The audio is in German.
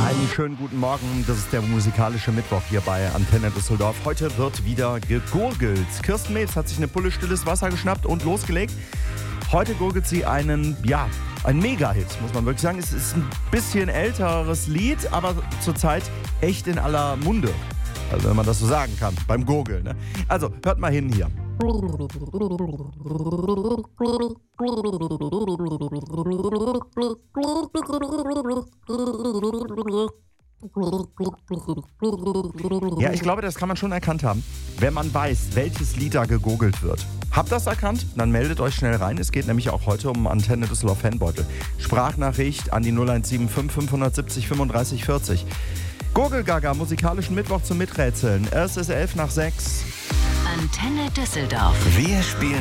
Einen schönen guten Morgen, das ist der musikalische Mittwoch hier bei Antenne Düsseldorf. Heute wird wieder gegurgelt. Kirsten Mewes hat sich eine Pulle stilles Wasser geschnappt und losgelegt. Heute gurgelt sie ein Mega-Hit, muss man wirklich sagen. Es ist ein bisschen älteres Lied, aber zurzeit echt in aller Munde. Also wenn man das so sagen kann, beim Gurgeln. Ne? Also, hört mal hin hier. Ja, ich glaube, das kann man schon erkannt haben, wenn man weiß, welches Lied da gegurgelt wird. Habt ihr das erkannt? Dann meldet euch schnell rein. Es geht nämlich auch heute um Antenne Düsseldorf Fanbeutel. Sprachnachricht an die 0175 570 35 40. Gurgelgaga, musikalischen Mittwoch zum Miträtseln. Es ist 11 nach 6. Antenne Düsseldorf. Wir spielen